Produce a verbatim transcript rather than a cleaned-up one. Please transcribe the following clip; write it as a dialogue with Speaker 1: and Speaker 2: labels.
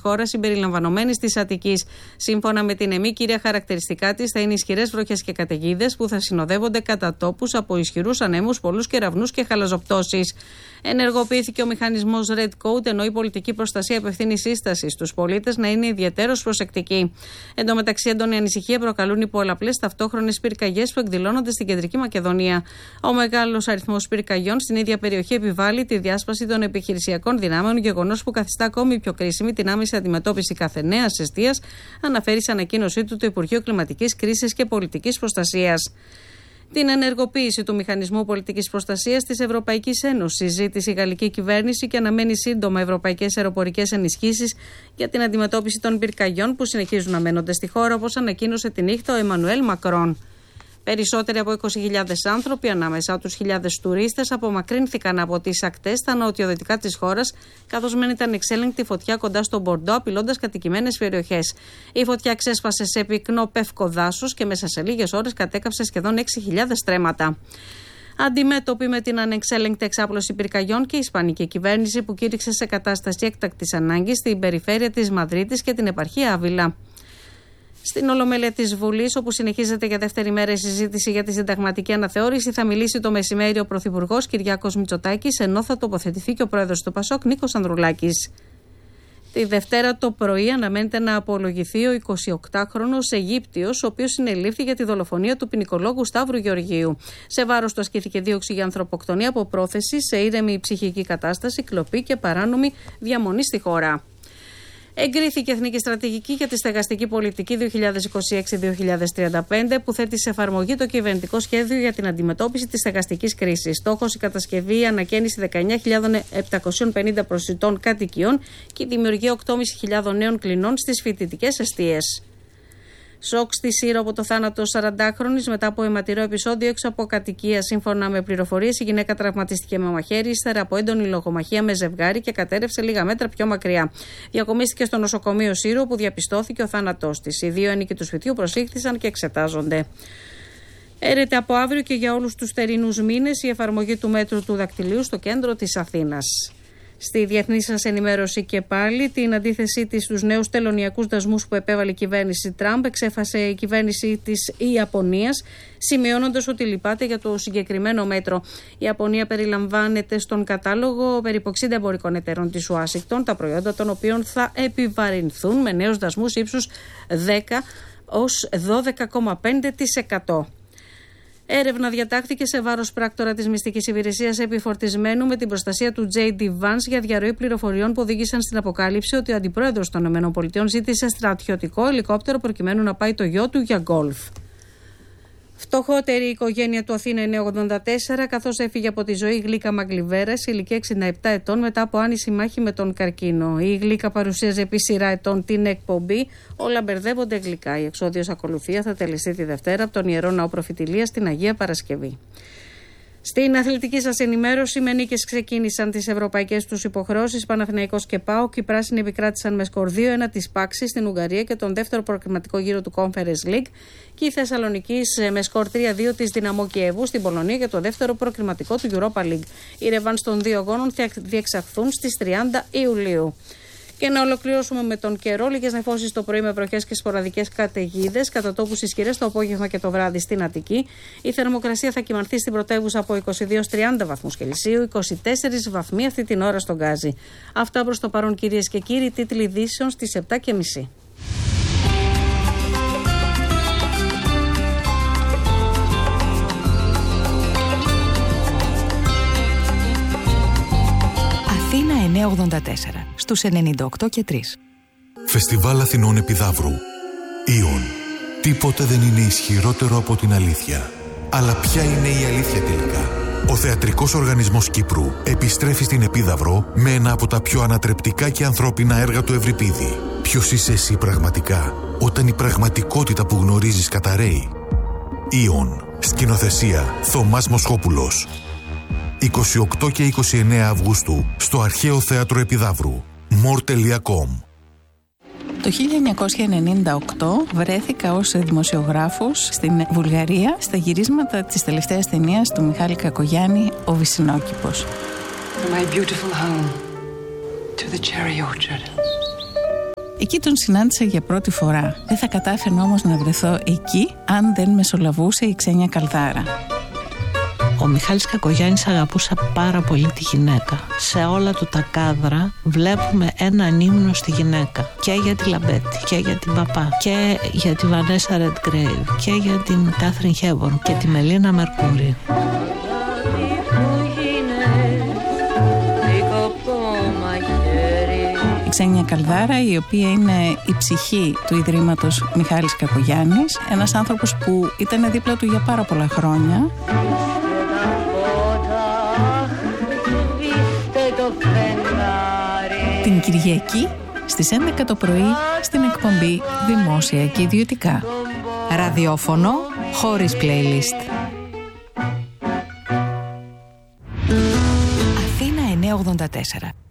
Speaker 1: χώρας συμπεριλαμβανομένης της Αττικής. Σύμφωνα με την ΕΜΗ, κύρια χαρακτηριστικά της θα είναι ισχυρές βροχές και καταιγίδες που θα συνοδεύονται κατά τόπους από ισχυρούς ανέμους, πολλούς κεραυνούς και χαλαζοπτώσεις. Ενεργοποιήθηκε ο μηχανισμός Red Code, ενώ η πολιτική προστασία απευθύνει σύσταση στους πολίτες να είναι ιδιαιτέρως προσεκτικοί. Εν τω μεταξύ, έντονη ανησυχία προκαλούν οι πολλαπλές ταυτόχρονες πυρκαγιές που εκδηλώνονται στην Κεντρική Μακεδονία. Ο μεγάλος αριθμός πυρκαγιών στην ίδια περιοχή επιβάλλει τη διάσπαση των επιχειρησιακών δυνάμεων, γεγονός που καθιστά ακόμη πιο κρίσιμη την άμεση αντιμετώπιση κάθε νέας αιστείας, αναφέρει σε ανακοίνωσή του το Υπουργείο Κλιματικής Κρίσης και Πολιτικής Προστασίας. Την ενεργοποίηση του Μηχανισμού Πολιτικής Προστασίας της Ευρωπαϊκής Ένωσης ζήτησε η γαλλική κυβέρνηση και αναμένει σύντομα ευρωπαϊκές αεροπορικές ενισχύσεις για την αντιμετώπιση των πυρκαγιών που συνεχίζουν να μένονται στη χώρα, όπως ανακοίνωσε τη νύχτα ο Εμμανουέλ Μακρόν. Περισσότεροι από είκοσι χιλιάδες άνθρωποι, ανάμεσά τους χιλιάδες τουρίστες, απομακρύνθηκαν από τις ακτές στα νοτιοδυτικά της χώρας, καθώς μένει ανεξέλεγκτη φωτιά κοντά στον Μπορντό, απειλώντας κατοικημένες περιοχές. Η φωτιά ξέσπασε σε πυκνό πεύκο δάσος και μέσα σε λίγες ώρες κατέκαψε σχεδόν έξι χιλιάδες στρέμματα. Αντιμέτωποι με την ανεξέλεγκτη εξάπλωση πυρκαγιών και η ισπανική κυβέρνηση που κήρυξε σε κατάσταση έκτακτης ανάγκης στην περιφέρεια της Μαδρίτης και την επαρχία Άβυλα. Στην Ολομέλεια της Βουλής, όπου συνεχίζεται για δεύτερη μέρα η συζήτηση για τη συνταγματική αναθεώρηση, θα μιλήσει το μεσημέρι ο Πρωθυπουργός Κυριάκος Μητσοτάκης, ενώ θα τοποθετηθεί και ο Πρόεδρος του Πασόκ, Νίκος Ανδρουλάκης. Τη Δευτέρα το πρωί αναμένεται να απολογηθεί ο εικοσιοκτάχρονος Αιγύπτιος, ο οποίος συνελήφθη για τη δολοφονία του ποινικολόγου Σταύρου Γεωργίου. Σε βάρος του ασκήθηκε δίωξη για ανθρωποκτονία από πρόθεση σε ήρεμη ψυχική κατάσταση, κλοπή και παράνομη διαμονή στη χώρα. Εγκρίθηκε Εθνική Στρατηγική για τη Στεγαστική Πολιτική δύο χιλιάδες είκοσι έξι με δύο χιλιάδες τριάντα πέντε που θέτει σε εφαρμογή το κυβερνητικό σχέδιο για την αντιμετώπιση της στεγαστικής κρίσης. Στόχος η κατασκευή ή ανακαίνιση δεκαεννιά χιλιάδες επτακόσιες πενήντα προσιτών κατοικιών και η δημιουργία οκτώ χιλιάδες πεντακόσιων νέων κλινών στις φοιτητικές εστίες. Σοκ στη Σύρο από το θάνατο σαραντάχρονης μετά από αιματηρό επεισόδιο έξω από κατοικία. Σύμφωνα με πληροφορίες, η γυναίκα τραυματίστηκε με μαχαίρι ύστερα από έντονη λογομαχία με ζευγάρι και κατέρευσε λίγα μέτρα πιο μακριά. Διακομίστηκε στο νοσοκομείο Σύρο, όπου διαπιστώθηκε ο θάνατός της. Οι δύο ένοικοι του σπιτιού προσήχθησαν και εξετάζονται. Έρεται από αύριο και για όλους τους θερινούς μήνες η εφαρμογή του μέτρου του δακτυλίου στο κέντρο της Αθήνας. Στη διεθνή σας ενημέρωση και πάλι, την αντίθεσή της στους νέους τελωνειακούς δασμούς που επέβαλε η κυβέρνηση Τραμπ εξέφασε η κυβέρνηση της Ιαπωνίας, σημειώνοντας ότι λυπάται για το συγκεκριμένο μέτρο. Η Ιαπωνία περιλαμβάνεται στον κατάλογο περίπου εξήντα εμπορικών εταιρών της Ουάσιγκτον, τα προϊόντα των οποίων θα επιβαρυνθούν με νέους δασμούς ύψους δέκα έως δώδεκα κόμμα πέντε τοις εκατό. Έρευνα διατάχθηκε σε βάρος πράκτορα της μυστικής υπηρεσίας επιφορτισμένου με την προστασία του τζέι ντι Vance για διαρροή πληροφοριών που οδήγησαν στην αποκάλυψη ότι ο αντιπρόεδρος των ΗΠΑ ζήτησε στρατιωτικό ελικόπτερο προκειμένου να πάει το γιο του για γκολφ. Φτωχότερη η οικογένεια του Αθήνα εννιακόσια ογδόντα τέσσερα, καθώς έφυγε από τη ζωή η Γλίκα Μαγκλιβέρα σε ηλικία εξήντα επτά ετών μετά από άνηση μάχη με τον καρκίνο. Η Γλίκα παρουσίαζε επί σειρά ετών την εκπομπή Όλα μπερδεύονται γλυκά. Η εξώδιος ακολουθία θα τελεστεί τη Δευτέρα από τον Ιερό Ναό Προφητηλίας στην Αγία Παρασκευή. Στην αθλητική σας ενημέρωση, με νίκες ξεκίνησαν τις ευρωπαϊκές τους υποχρεώσεις. Παναθηναϊκός και ΠΑΟΚ. Οι πράσινοι επικράτησαν με σκορ δύο ένα της Πάξης στην Ουγγαρία και τον δεύτερο προκριματικό γύρο του Conference League. Και η Θεσσαλονίκη με σκορ τρία δύο της Δυναμό Κιέβου στην Πολωνία για το δεύτερο προκριματικό του Europa League. Οι ρεβάνς των δύο αγώνων θα διεξαχθούν στις τριάντα Ιουλίου. Και να ολοκληρώσουμε με τον καιρό. Λίγες νεφώσεις το πρωί με βροχές και σποραδικές καταιγίδες. Κατά τόπους ισχυρές το απόγευμα και το βράδυ στην Αττική. Η θερμοκρασία θα κυμανθεί στην πρωτεύουσα από είκοσι δύο έως τριάντα βαθμούς Κελσίου, είκοσι τέσσερις βαθμοί αυτή την ώρα στον Γκάζι. Αυτά προς το παρόν, κυρίες και κύριοι. Τίτλοι ειδήσεων στις επτά και μισή.
Speaker 2: Αθήνα εννιακόσια ογδόντα τέσσερα, στους ενενήντα οκτώ και τρία.
Speaker 3: Φεστιβάλ Αθηνών Επιδαύρου. Ιον. Τίποτε δεν είναι ισχυρότερο από την αλήθεια. Αλλά ποια είναι η αλήθεια τελικά? Ο Θεατρικός Οργανισμός Κύπρου επιστρέφει στην Επίδαυρο με ένα από τα πιο ανατρεπτικά και ανθρώπινα έργα του Ευρυπίδη. Ποιος είσαι εσύ πραγματικά, όταν η πραγματικότητα που γνωρίζεις καταρρέει? Ιον. Σκηνοθεσία Θωμάς Μοσχόπουλος. είκοσι οκτώ και είκοσι εννέα Αυγούστου στο Αρχαίο Θέατρο Επιδαύρου. μορ τελεία κομ.
Speaker 2: Το χίλια εννιακόσια ενενήντα οκτώ βρέθηκα ως δημοσιογράφος στην Βουλγαρία στα γυρίσματα της τελευταίας ταινίας του Μιχάλη Κακογιάννη, «Ο Βυσσινόκηπος».
Speaker 4: My beautiful home, to the cherry orchard.
Speaker 2: Εκεί τον συνάντησα για πρώτη φορά. Δεν θα κατάφερνα όμως να βρεθώ εκεί αν δεν μεσολαβούσε η Ξένια Καλδάρα.
Speaker 4: Ο Μιχάλης Κακογιάννης αγαπούσε πάρα πολύ τη γυναίκα. Σε όλα του τα κάδρα βλέπουμε έναν ύμνο στη γυναίκα. Και για τη Λαμπέτη, και για την Παπά, και για τη Βανέσα Ρεντγκρέιβ, και για την Κάθριν Χέμπορν και τη Μελίνα Μερκούρη.
Speaker 2: Η Ξένια Καλδάρα, η οποία είναι η ψυχή του Ιδρύματος Μιχάλης Κακογιάννης, ένας άνθρωπος που ήταν δίπλα του για πάρα πολλά χρόνια. Την Κυριακή στις έντεκα το πρωί στην εκπομπή Δημόσια και Ιδιωτικά.
Speaker 5: Ραδιόφωνο χωρίς playlist.
Speaker 6: Αθήνα εννιακόσια ογδόντα τέσσερα.